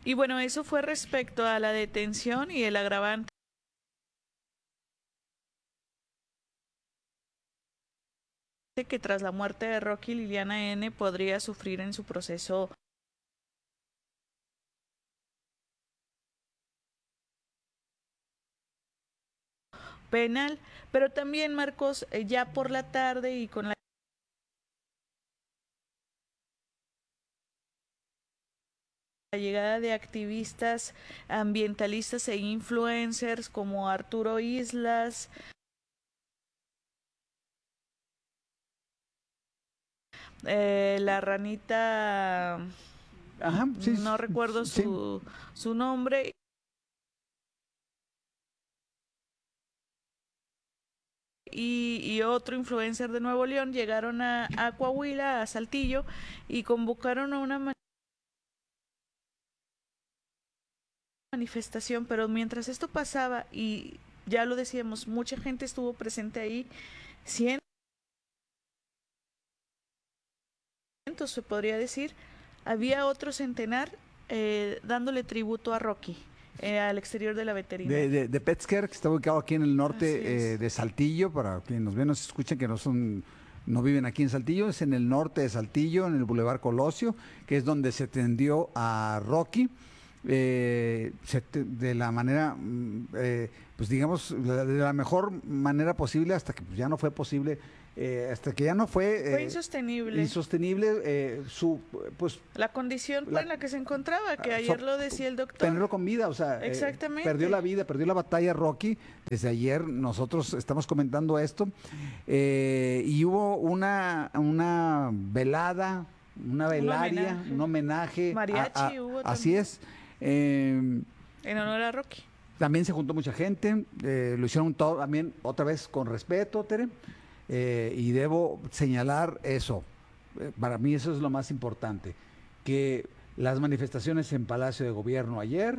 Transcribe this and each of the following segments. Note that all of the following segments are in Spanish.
Y bueno, eso fue respecto a la detención y el agravante que tras la muerte de Rocky, Liliana N. podría sufrir en su proceso penal, pero también, Marcos, ya por la tarde y con la llegada de activistas ambientalistas e influencers como Arturo Islas, la ranita, Ajá, sí, no recuerdo sí. su nombre, y otro influencer de Nuevo León llegaron a Coahuila, a Saltillo, y convocaron a una manifestación, pero mientras esto pasaba, y ya lo decíamos, mucha gente estuvo presente ahí, cientos se podría decir, había otro centenar dándole tributo a Rocky. Al exterior de la veterinaria. De Petsker, que está ubicado aquí en el norte de Saltillo, para quienes nos ven, nos escuchan, que no viven aquí en Saltillo, es en el norte de Saltillo, en el Boulevard Colosio, que es donde se tendió a Rocky, de la manera, pues digamos, de la mejor manera posible, hasta que pues, ya no fue posible. Hasta que ya no fue insostenible pues la condición en la que se encontraba, que ayer lo decía el doctor, tenerlo con vida, o sea, exactamente, perdió la vida, perdió la batalla Rocky. Desde ayer nosotros estamos comentando esto, y hubo una velada, una velaria, un homenaje, mariachi hubo así también. es, en honor a Rocky. También se juntó mucha gente, lo hicieron todo también otra vez con respeto, Tere. Y debo señalar eso, para mí eso es lo más importante, que las manifestaciones en Palacio de Gobierno ayer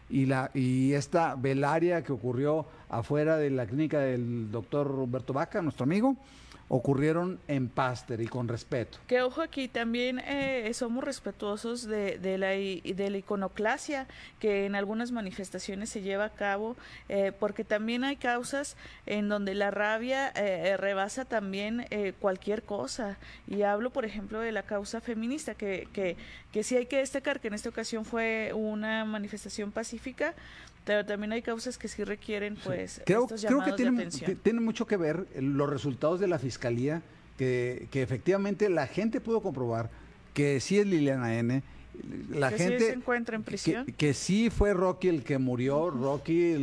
y esta velaria que ocurrió afuera de la clínica del doctor Humberto Vaca, nuestro amigo, ocurrieron en paz y con respeto. Que ojo aquí, también somos respetuosos de la iconoclasia que en algunas manifestaciones se lleva a cabo, porque también hay causas en donde la rabia rebasa también cualquier cosa. Y hablo, por ejemplo, de la causa feminista, que sí hay que destacar que en esta ocasión fue una manifestación pacífica, pero también hay causas que sí requieren, pues, estos llamados de atención. Tiene mucho que ver los resultados de la fiscalía, que efectivamente la gente pudo comprobar que sí es Liliana N., la que gente sí se encuentra en prisión, que sí fue Rocky el que murió, Rocky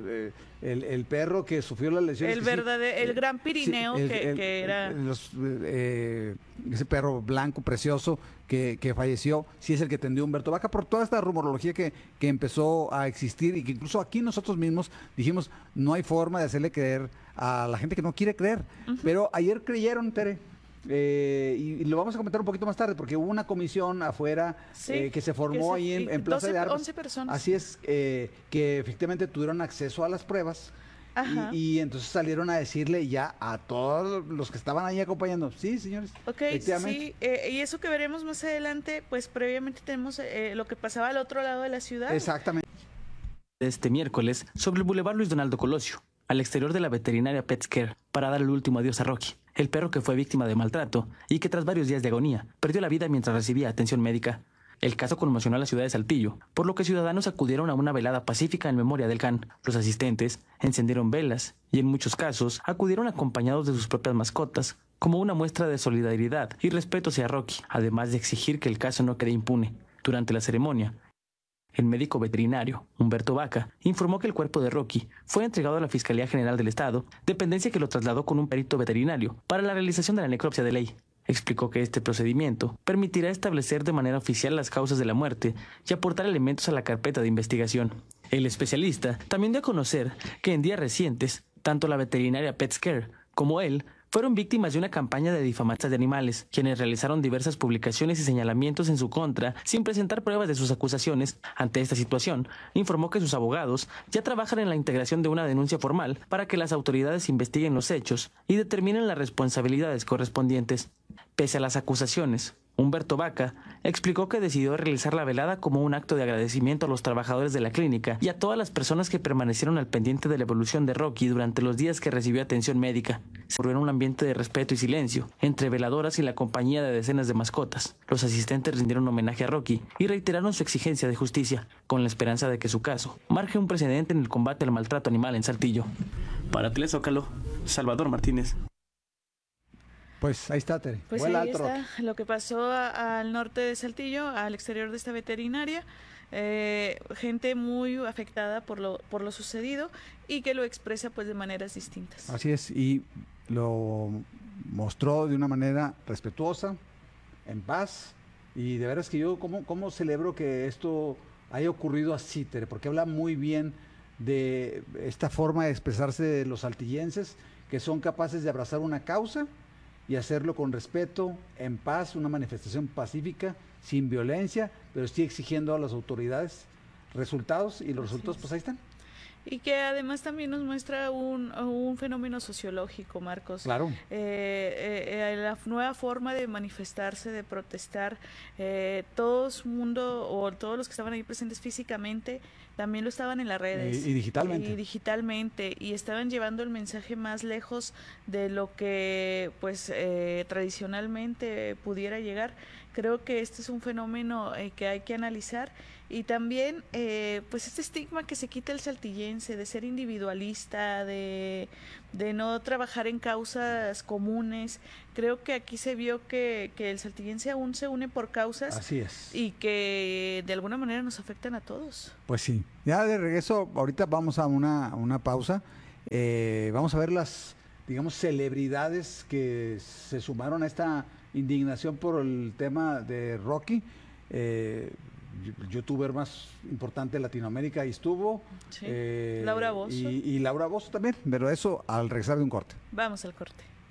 el perro que sufrió las lesiones, el gran Pirineo, sí, que era ese perro blanco precioso que falleció, sí es el que tendió Humberto Vaca, por toda esta rumorología que empezó a existir, y que incluso aquí nosotros mismos dijimos, no hay forma de hacerle creer a la gente que no quiere creer. Pero ayer creyeron, Tere. Y lo vamos a comentar un poquito más tarde, porque hubo una comisión afuera, que se formó ahí en Plaza de Armas. 11 personas. Así es, que efectivamente tuvieron acceso a las pruebas. Y entonces salieron a decirle ya a todos los que estaban ahí acompañando, sí, señores, efectivamente. Sí, y eso que veremos más adelante, pues previamente tenemos lo que pasaba al otro lado de la ciudad. Exactamente. Este miércoles, sobre el Boulevard Luis Donaldo Colosio, al exterior de la veterinaria Petsker, para dar el último adiós a Rocky, el perro que fue víctima de maltrato y que tras varios días de agonía perdió la vida mientras recibía atención médica. El caso conmocionó a la ciudad de Saltillo, por lo que ciudadanos acudieron a una velada pacífica en memoria del can. Los asistentes encendieron velas y en muchos casos acudieron acompañados de sus propias mascotas, como una muestra de solidaridad y respeto hacia Rocky, además de exigir que el caso no quede impune. Durante la ceremonia, el médico veterinario, Humberto Vaca, informó que el cuerpo de Rocky fue entregado a la Fiscalía General del Estado, dependencia que lo trasladó con un perito veterinario para la realización de la necropsia de ley. Explicó que este procedimiento permitirá establecer de manera oficial las causas de la muerte y aportar elementos a la carpeta de investigación. El especialista también dio a conocer que en días recientes, tanto la veterinaria Petsker como él fueron víctimas de una campaña de difamación de animales, quienes realizaron diversas publicaciones y señalamientos en su contra sin presentar pruebas de sus acusaciones. Ante esta situación, informó que sus abogados ya trabajan en la integración de una denuncia formal para que las autoridades investiguen los hechos y determinen las responsabilidades correspondientes. Pese a las acusaciones, Humberto Vaca explicó que decidió realizar la velada como un acto de agradecimiento a los trabajadores de la clínica y a todas las personas que permanecieron al pendiente de la evolución de Rocky durante los días que recibió atención médica. Se ocurrió en un ambiente de respeto y silencio, entre veladoras y la compañía de decenas de mascotas. Los asistentes rindieron homenaje a Rocky y reiteraron su exigencia de justicia, con la esperanza de que su caso marque un precedente en el combate al maltrato animal en Saltillo. Para Telezócalo, Salvador Martínez. Pues ahí está, Tere. Pues Vuela ahí alto, está lo que pasó al norte de Saltillo, al exterior de esta veterinaria. Gente muy afectada por lo sucedido y que lo expresa pues de maneras distintas. Así es, y lo mostró de una manera respetuosa, en paz, y de veras que yo cómo celebro que esto haya ocurrido así, Tere, porque habla muy bien de esta forma de expresarse de los saltillenses, que son capaces de abrazar una causa y hacerlo con respeto, en paz, una manifestación pacífica, sin violencia, pero sí exigiendo a las autoridades resultados, y los resultados pues ahí están. Y que además también nos muestra un fenómeno sociológico, Marcos. Claro. La nueva forma de manifestarse, de protestar, todo el mundo o todos los que estaban ahí presentes físicamente también lo estaban en las redes. Y digitalmente. Y estaban llevando el mensaje más lejos de lo que pues tradicionalmente pudiera llegar. Creo que este es un fenómeno que hay que analizar, y también pues este estigma que se quita el saltillense de ser individualista, de no trabajar en causas comunes. Creo que aquí se vio que el saltillense aún se une por causas. Así es. Y que de alguna manera nos afectan a todos. Pues sí. Ya de regreso, ahorita vamos a una pausa. Vamos a ver las, digamos, celebridades que se sumaron a esta indignación por el tema de Rocky. Youtuber más importante de Latinoamérica, ahí estuvo. Sí. Laura Bozzo. Y Laura Bozzo también, pero eso al regresar de un corte. Vamos al corte.